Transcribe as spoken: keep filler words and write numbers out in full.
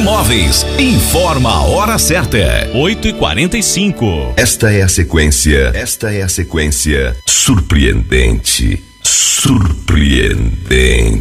Imóveis informa a hora certa. oito e quarenta e cinco. Esta é a sequência. Esta é a sequência surpreendente. Surpreendente.